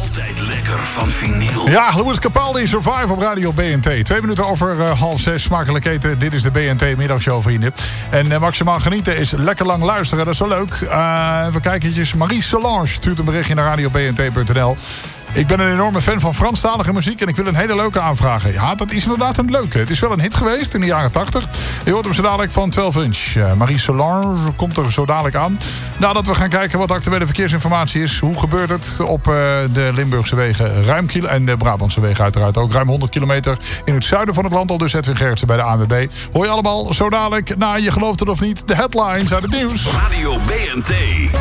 Altijd lekker van vinyl. Ja, Louis Capaldi, Survive op Radio BNT. 2 minuten over 5:30. Smakelijk eten. Dit is de BNT Middagshow, vrienden. En maximaal genieten is lekker lang luisteren. Dat is wel leuk. Even kijken. Marie Solange stuurt een berichtje naar radiobnt.nl. Ik ben een enorme fan van Franstalige muziek en ik wil een hele leuke aanvragen. Ja, dat is inderdaad een leuke. Het is wel een hit geweest in de jaren 80. Je hoort hem zo dadelijk van 12 Inch. Marie Solange komt er zo dadelijk aan. Nadat we gaan kijken wat de actuele verkeersinformatie is. Hoe gebeurt het op de Limburgse wegen en de Brabantse wegen uiteraard ook. Ruim 100 kilometer in het zuiden van het land. Al dus Edwin Gerritsen bij de ANWB. Hoor je allemaal zo dadelijk, je gelooft het of niet, de headlines uit het nieuws. Radio BNT.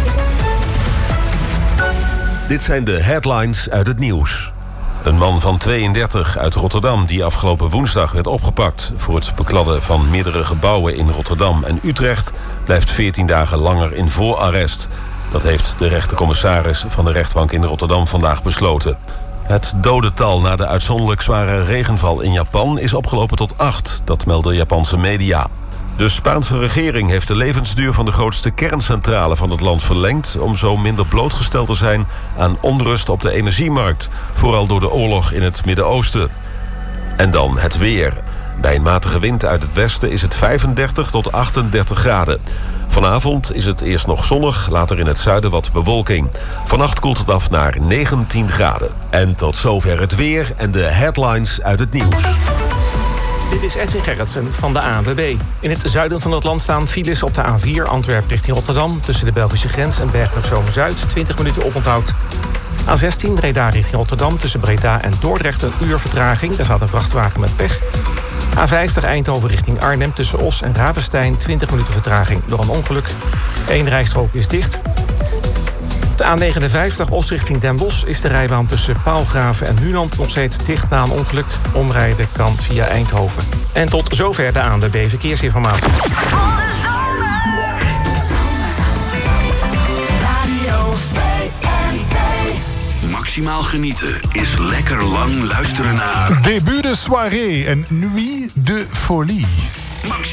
Dit zijn de headlines uit het nieuws. Een man van 32 uit Rotterdam die afgelopen woensdag werd opgepakt voor het bekladden van meerdere gebouwen in Rotterdam en Utrecht blijft 14 dagen langer in voorarrest. Dat heeft de rechtercommissaris van de rechtbank in Rotterdam vandaag besloten. Het dodental na de uitzonderlijk zware regenval in Japan is opgelopen tot 8, dat melden Japanse media. De Spaanse regering heeft de levensduur van de grootste kerncentrale van het land verlengd om zo minder blootgesteld te zijn aan onrust op de energiemarkt, vooral door de oorlog in het Midden-Oosten. En dan het weer. Bij een matige wind uit het westen is het 35 tot 38 graden. Vanavond is het eerst nog zonnig, later in het zuiden wat bewolking. Vannacht koelt het af naar 19 graden. En tot zover het weer en de headlines uit het nieuws. Dit is Edwin Gerritsen van de ANWB. In het zuiden van het land staan files op de A4 Antwerpen richting Rotterdam, tussen de Belgische grens en Bergen op Zoom-Zuid, 20 minuten oponthoud. A16 Breda richting Rotterdam, tussen Breda en Dordrecht een uur vertraging. Daar staat een vrachtwagen met pech. A50 Eindhoven richting Arnhem, tussen Os en Ravenstein, 20 minuten vertraging door een ongeluk. 1 rijstrook is dicht. De A59 Os richting Den Bosch is de rijbaan tussen Paalgraven en Hunand nog steeds dicht na een ongeluk. Omrijden kan via Eindhoven. En tot zover de ANWB Verkeersinformatie. Maximaal genieten is lekker lang luisteren naar Début de soirée en Nuit de Folie.